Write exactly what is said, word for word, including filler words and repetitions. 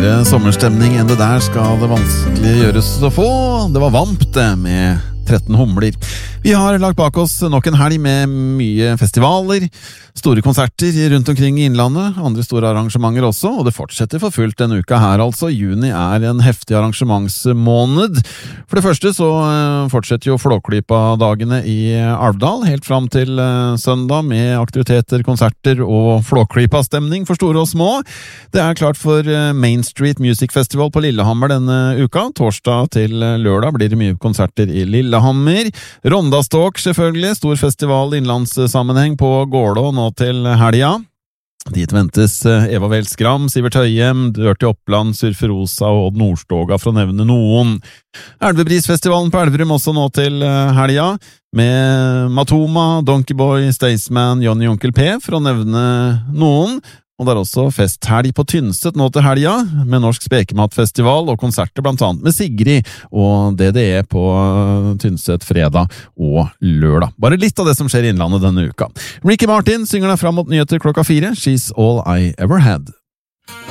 bedre sommerstemning enn det der skal det vanskelig gjøres å få. Det var Vamp det med tretten humler. Vi har lagt bak oss nok en helg med mye festivaler, store konserter rundt omkring i innlandet, andre store arrangementer også, og det fortsetter for fullt denne uka her altså. Juni er en heftig arrangementsmåned. For det første så fortsetter jo Flåklypa-dagene i Alvdal helt fram til søndag med aktiviteter, konserter og Flåklypa-stemning for store og små. Det er klart for Main Street Music Festival på Lillehammer denne uka. Torsdag til lørdag blir det mye konserter i Lillehammer. Rondastalk selvfølgelig, stor festival innlandssammenheng på Gålå nå til helga. Dit ventes Eva Welskram, Sivert Høyem, Dørti Oppland, Surferosa og Odd Nordstoga for å nevne noen. Elvebrisfestivalen på Elverum også nå til helga, med Matoma, Donkeyboy, Staysman, Johnny Onkel P for å nevne noen. Og det er også festhelg på Tynset nå til helga, med Norsk Spekematfestival og konserter blant annet med Sigrid og D D E på Tynset fredag og lørdag. Bare litt av det som skjer i innlandet denne uka. Ricky Martin synger deg fram mot nyheter klokka fire. She's all I ever had.